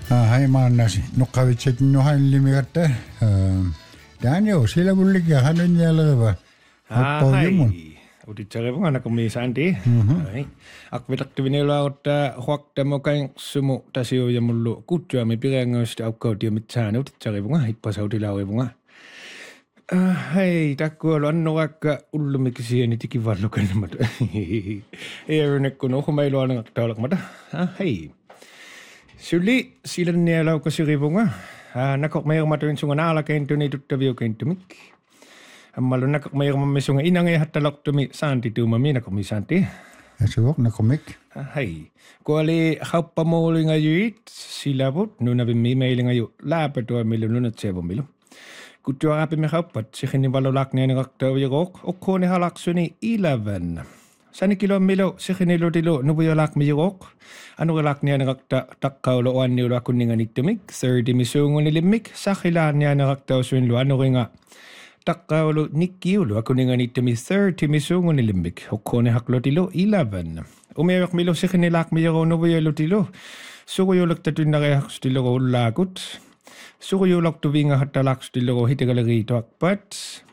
Hei maannasi. Nukkavitsekin nohain limigatta. Daniel, sillä mullikin hänen jälkeen. Hai. Uditsarevunga nakomi sandi. Akvitaktivinilla ottaa huaktamokan sumu tasio ja mullu kutsuami pirengoista aukkautio mitsään uditsarevunga hippasautilaurevunga. Hei, takkuolu anno vaikka ullumikisieni tikivallukelmat. Eerunekku nohumailu anaktaulakmata. Hei. Suli silan nialaw ko sirivunga. Nakok mayroon sunga naalakentuni tuttaviukentumik. Malu nakok mayroon sunga inangay hataloktumi santi tumami nakomi santi. Suok nakomik. Hei. Kuali hauppamuuli ngayuit silabut nunavimi meili ngayu läpätua milu nunat sevomilu. Kutua apimme hauppat sikini valolakneen raktavigok okkoni halaksuni 11. Sani kilomilo sikini lutilo nubuyolakmigok. Anugalakneen rakta takkaulo anniula kunninganittumik 30 misungunilimmik sakilaannian raktausuinlu anuringa takkaulo nikkiulu kunninganittumi 30 misungunilimmik okkoni haklotilo 11. Umiyak milo sikinilakmigok nubuyolutilo suguyuluktatunnarehaksutilo ullakut. Suguyuloktuvinga hatalakstilo hitigaleriitoakpat.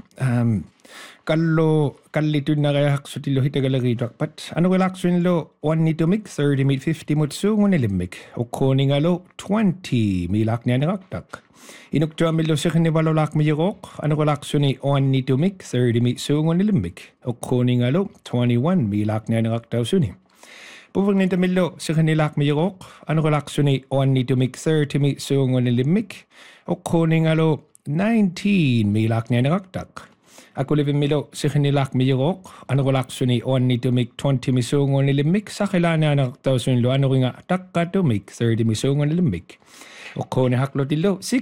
Kallitunnarehaksutilo hitigaleriitoakpat. Anugalaksuinlo uannitumik 30 mil 50 mut suungunilimmik. Okkoningalo 20 milaknianiraktak. Inuktuamilo sikinivalolakmiyirok. Anugalaksuni uannitumik 30 mil suungunilimmik. Okkoningalo 21 milaknianiraktausuni. Puvagnintamillo sikinilakmiyirok. Anugalaksuni uannitumik 30 mil suungunilimmik. Okkoningalo 19 milaknianiraktak. Ako livimilo sikinilakmiyirok. Anugalaksuni uannitumik 20 mil suungunilimmik. Sakilaanianiraktausuni anuringa takkatumik 30 mil suungunilimmik. Okkoni haklotilo 16